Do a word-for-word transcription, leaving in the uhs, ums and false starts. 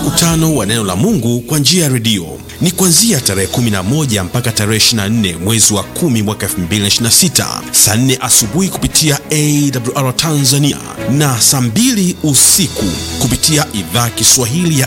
mkutano wa neno la Mungu kwa njia ya redio. Ni kuanzia tarehe kumi na moja mpaka tarehe ishirini na nne mwezi wa kumi mwaka elfu mbili ishirini na sita, saa nne asubuhi kupitia A W R Tanzania na saa mbili usiku kupitia idhaa Kiswahili ya